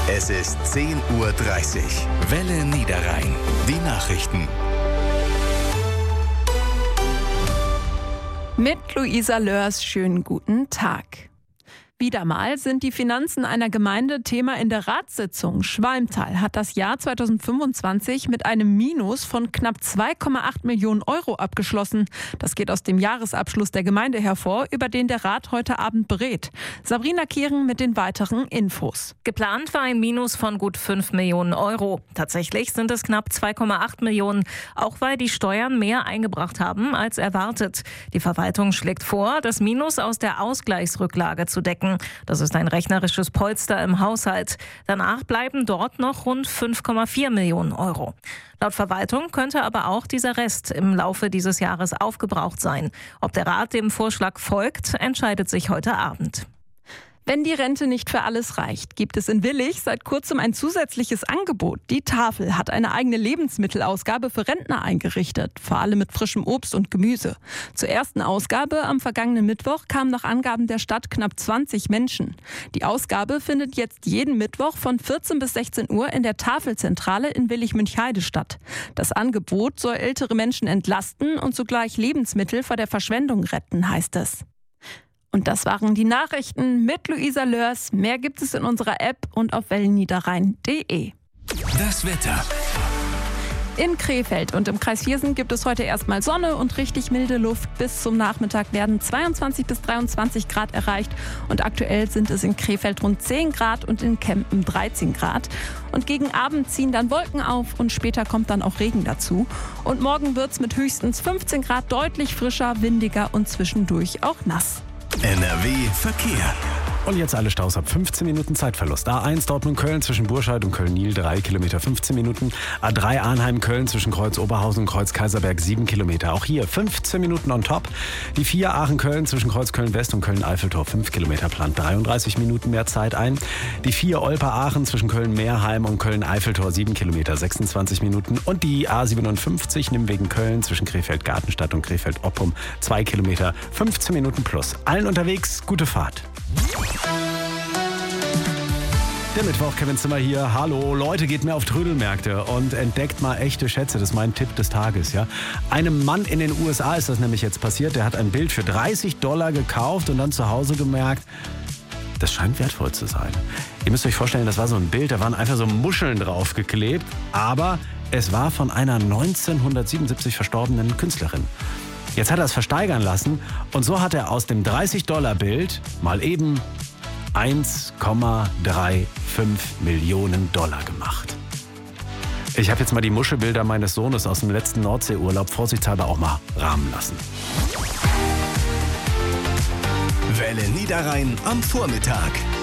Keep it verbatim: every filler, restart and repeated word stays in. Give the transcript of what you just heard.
Es ist zehn Uhr dreißig. Welle Niederrhein. Die Nachrichten. Mit Luisa Lörs, schönen guten Tag. Wieder mal sind die Finanzen einer Gemeinde Thema in der Ratssitzung. Schwalmtal hat das Jahr zweitausendfünfundzwanzig mit einem Minus von knapp zwei Komma acht Millionen Euro abgeschlossen. Das geht aus dem Jahresabschluss der Gemeinde hervor, über den der Rat heute Abend berät. Sabrina Kehren mit den weiteren Infos. Geplant war ein Minus von gut fünf Millionen Euro. Tatsächlich sind es knapp zwei Komma acht Millionen, auch weil die Steuern mehr eingebracht haben als erwartet. Die Verwaltung schlägt vor, das Minus aus der Ausgleichsrücklage zu decken. Das ist ein rechnerisches Polster im Haushalt. Danach bleiben dort noch rund fünf Komma vier Millionen Euro. Laut Verwaltung könnte aber auch dieser Rest im Laufe dieses Jahres aufgebraucht sein. Ob der Rat dem Vorschlag folgt, entscheidet sich heute Abend. Wenn die Rente nicht für alles reicht, gibt es in Willich seit kurzem ein zusätzliches Angebot. Die Tafel hat eine eigene Lebensmittelausgabe für Rentner eingerichtet, vor allem mit frischem Obst und Gemüse. Zur ersten Ausgabe am vergangenen Mittwoch kamen nach Angaben der Stadt knapp zwanzig Menschen. Die Ausgabe findet jetzt jeden Mittwoch von vierzehn bis sechzehn Uhr in der Tafelzentrale in Willich-Münchheide statt. Das Angebot soll ältere Menschen entlasten und zugleich Lebensmittel vor der Verschwendung retten, heißt es. Und das waren die Nachrichten mit Luisa Lörs. Mehr gibt es in unserer App und auf wellenniederrhein punkt de. Das Wetter. In Krefeld und im Kreis Viersen gibt es heute erstmal Sonne und richtig milde Luft. Bis zum Nachmittag werden zweiundzwanzig bis dreiundzwanzig Grad erreicht. Und aktuell sind es in Krefeld rund zehn Grad und in Kempen dreizehn Grad. Und gegen Abend ziehen dann Wolken auf und später kommt dann auch Regen dazu. Und morgen wird es mit höchstens fünfzehn Grad deutlich frischer, windiger und zwischendurch auch nass. N R W Verkehr. Und jetzt alle Staus ab fünfzehn Minuten Zeitverlust. A eins Dortmund-Köln zwischen Burscheid und Köln-Niel drei Kilometer fünfzehn Minuten. A drei Arnheim-Köln zwischen Kreuz-Oberhausen und Kreuz-Kaiserberg sieben Kilometer. Auch hier fünfzehn Minuten on top. Die vier Aachen-Köln zwischen Kreuz-Köln-West und Köln-Eiffeltor fünf Kilometer plant dreiunddreißig Minuten mehr Zeit ein. Die vier Olper-Aachen zwischen Köln-Meerheim und Köln-Eiffeltor sieben Kilometer sechsundzwanzig Minuten. Und die A siebenundfünfzig Nimwegen-Köln zwischen Krefeld-Gartenstadt und Krefeld-Oppum zwei Kilometer fünfzehn Minuten plus. Allen unterwegs, gute Fahrt. Der Mittwoch, Kevin Zimmer hier. Hallo, Leute, geht mehr auf Trödelmärkte und entdeckt mal echte Schätze. Das ist mein Tipp des Tages, ja. Einem Mann in den U S A ist das nämlich jetzt passiert. Der hat ein Bild für dreißig Dollar gekauft und dann zu Hause gemerkt, das scheint wertvoll zu sein. Ihr müsst euch vorstellen, das war so ein Bild, da waren einfach so Muscheln draufgeklebt, aber es war von einer neunzehnhundertsiebenundsiebzig verstorbenen Künstlerin. Jetzt hat er es versteigern lassen und so hat er aus dem dreißig Dollar Bild mal eben eins Komma fünfunddreißig Millionen Dollar gemacht. Ich habe jetzt mal die Muschelbilder meines Sohnes aus dem letzten Nordseeurlaub vorsichtshalber auch mal rahmen lassen. Welle Niederrhein am Vormittag.